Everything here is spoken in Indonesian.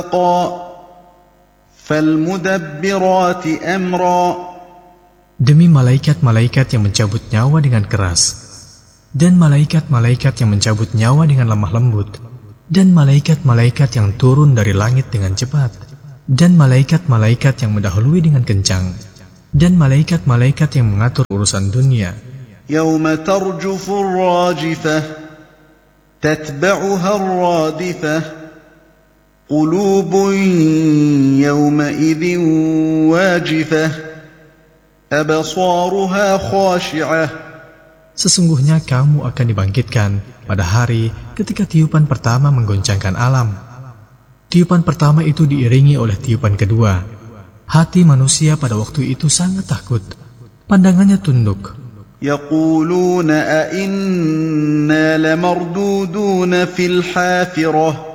فالمدبرات أمرا. Demi malaikat-malaikat yang mencabut nyawa dengan keras, dan malaikat-malaikat yang mencabut nyawa dengan lemah lembut, dan malaikat-malaikat yang turun dari langit dengan cepat, dan malaikat-malaikat yang mendahului dengan kencang, dan malaikat-malaikat yang mengatur urusan dunia. يوم ترجف الراجفة تتبعها الرادفة قلوب يومئذ واجفة أبصارها خاشعة. Sesungguhnya kamu akan dibangkitkan pada hari ketika tiupan pertama menggoncangkan alam. Tiupan pertama itu diiringi oleh tiupan kedua. Hati manusia pada waktu itu sangat takut. Pandangannya tunduk. يقولون أئنا لمردودون في الحافرة